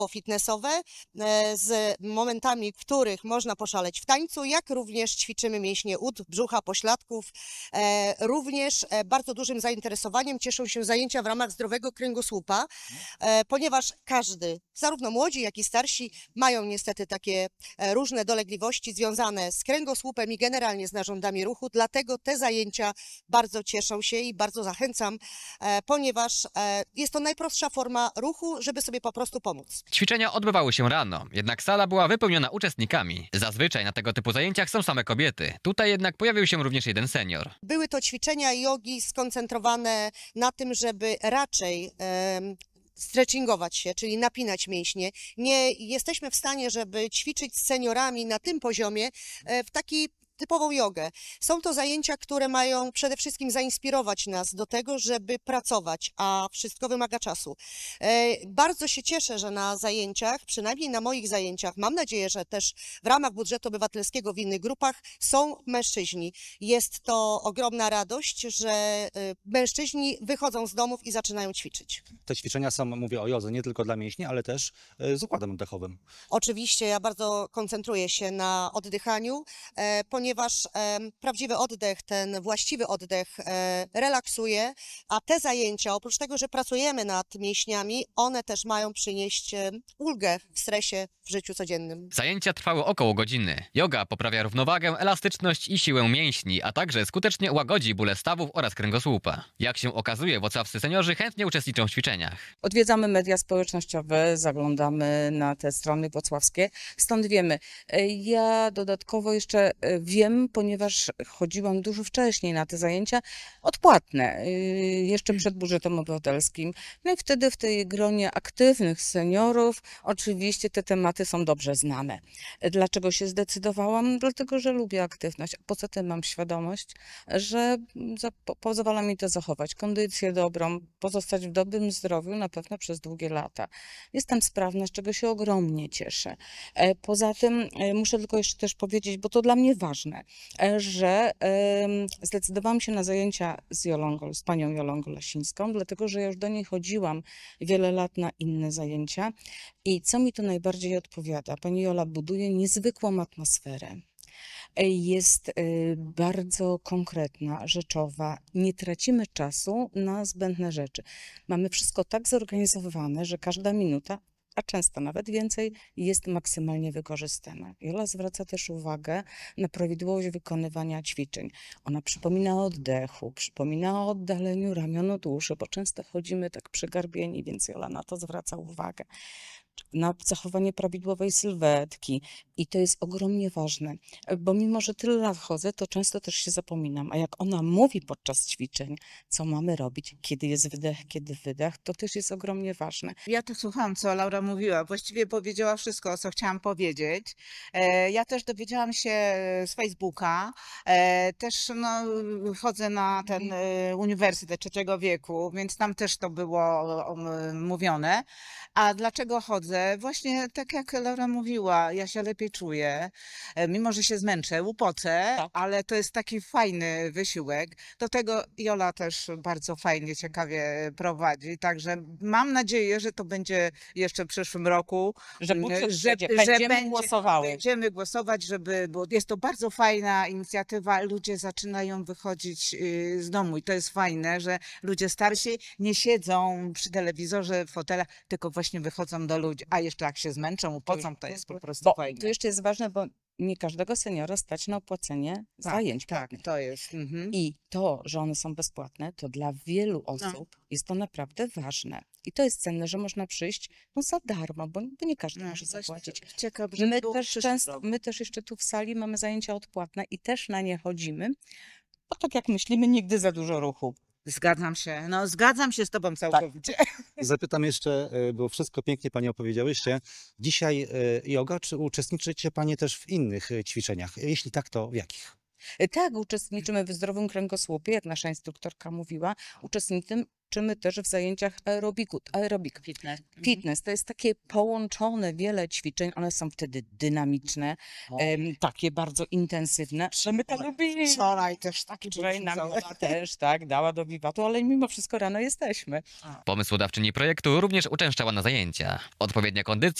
fitnessowe z momentami, w których można poszaleć w tańcu, jak również ćwiczymy mięśnie ud, brzucha, pośladków. Również bardzo dużym zainteresowaniem cieszą się zajęcia w ramach zdrowego kręgosłupa, ponieważ każdy, zarówno młodzi, jak i starsi, mają niestety takie różne dolegliwości związane z kręgosłupem i generalnie z narządami ruchu, dlatego te zajęcia bardzo cieszą się i bardzo zachęcam, ponieważ jest to najprostsza forma ruchu, żeby sobie po prostu pomóc. Ćwiczenia odbywały się rano, jednak sala była wypełniona uczestnikami. Zazwyczaj na tego typu zajęciach są same kobiety. Tutaj jednak pojawił się również jeden senior. Były to ćwiczenia jogi skoncentrowane na tym, żeby raczej stretchingować się, czyli napinać mięśnie. Nie jesteśmy w stanie, żeby ćwiczyć z seniorami na tym poziomie w taki typową jogę. Są to zajęcia, które mają przede wszystkim zainspirować nas do tego, żeby pracować, a wszystko wymaga czasu. Bardzo się cieszę, że na zajęciach, przynajmniej na moich zajęciach, mam nadzieję, że też w ramach budżetu obywatelskiego w innych grupach są mężczyźni. Jest to ogromna radość, że mężczyźni wychodzą z domów i zaczynają ćwiczyć. Te ćwiczenia są, mówię o jodze, nie tylko dla mięśni, ale też z układem oddechowym. Oczywiście ja bardzo koncentruję się na oddychaniu, ponieważ prawdziwy oddech, ten właściwy oddech relaksuje, a te zajęcia, oprócz tego, że pracujemy nad mięśniami, one też mają przynieść ulgę w stresie w życiu codziennym. Zajęcia trwały około godziny. Joga poprawia równowagę, elastyczność i siłę mięśni, a także skutecznie łagodzi bóle stawów oraz kręgosłupa. Jak się okazuje, włocławscy seniorzy chętnie uczestniczą w ćwiczeniach. Odwiedzamy media społecznościowe, zaglądamy na te strony włocławskie, stąd wiemy. Ja dodatkowo jeszcze wiem, ponieważ chodziłam dużo wcześniej na te zajęcia odpłatne, jeszcze przed budżetem obywatelskim. No i wtedy w tej gronie aktywnych seniorów oczywiście te tematy są dobrze znane. Dlaczego się zdecydowałam? Dlatego, że lubię aktywność, a poza tym mam świadomość, że pozwala mi to zachować kondycję dobrą, pozostać w dobrym zdrowiu na pewno przez długie lata. Jestem sprawna, z czego się ogromnie cieszę. Poza tym muszę tylko jeszcze też powiedzieć, bo to dla mnie ważne, że zdecydowałam się na zajęcia z panią Jolągą Lasińską, dlatego że ja już do niej chodziłam wiele lat na inne zajęcia i co mi tu najbardziej odpowiada? Pani Jola buduje niezwykłą atmosferę. Jest bardzo konkretna, rzeczowa. Nie tracimy czasu na zbędne rzeczy. Mamy wszystko tak zorganizowane, że każda minuta, a często nawet więcej, jest maksymalnie wykorzystana. Jola zwraca też uwagę na prawidłowość wykonywania ćwiczeń. Ona przypomina o oddechu, przypomina o oddaleniu ramion od uszy, bo często chodzimy tak przygarbieni, więc Jola na to zwraca uwagę. Na zachowanie prawidłowej sylwetki i to jest ogromnie ważne, bo mimo, że tyle lat chodzę, to często też się zapominam, a jak ona mówi podczas ćwiczeń, co mamy robić, kiedy jest wydech, kiedy wydech, to też jest ogromnie ważne. Ja tu słucham, co Laura mówiła. Właściwie powiedziała wszystko, co chciałam powiedzieć. Ja też dowiedziałam się z Facebooka. Też no, chodzę na ten Uniwersytet Trzeciego Wieku, więc tam też to było mówione. A dlaczego chodzę? Właśnie tak jak Laura mówiła, ja się lepiej czuję, mimo że się zmęczę, upocę, Tak. ale to jest taki fajny wysiłek. Do tego Jola też bardzo fajnie, ciekawie prowadzi, także mam nadzieję, że to będzie jeszcze w przyszłym roku, Że budżet że będziemy głosowały. Będziemy głosować, bo jest to bardzo fajna inicjatywa, ludzie zaczynają wychodzić z domu i to jest fajne, że ludzie starsi nie siedzą przy telewizorze, w fotelach, tylko właśnie wychodzą do ludzi, a jeszcze jak się zmęczą, upocą, to jest po prostu Bo fajne. to jeszcze jest ważne, bo nie każdego seniora stać na opłacenie zajęć Tak, płatnych. to jest. I to, że one są bezpłatne, to dla wielu osób jest to naprawdę ważne. I to jest cenne, że można przyjść za darmo, bo nie każdy może zapłacić. Ciekawe, że My też jeszcze tu w sali mamy zajęcia odpłatne i też na nie chodzimy, bo tak jak myślimy, nigdy za dużo ruchu. Zgadzam się, no zgadzam się z tobą całkowicie. Zapytam jeszcze, bo wszystko pięknie Panie opowiedziałyście. Dzisiaj joga, czy uczestniczycie Panie też w innych ćwiczeniach? Jeśli tak, to w jakich? Tak, uczestniczymy w zdrowym kręgosłupie, jak nasza instruktorka mówiła. Uczestniczymy też w zajęciach aerobiku. Aerobik. Fitness to jest takie połączone wiele ćwiczeń, one są wtedy dynamiczne, takie bardzo intensywne, że my to lubimy. Wczoraj też taki Wczoraj nam był Jola też, tak, dała do wiwatu, ale mimo wszystko rano jesteśmy. Pomysłodawczyni projektu również uczęszczała na zajęcia. Odpowiednia kondycja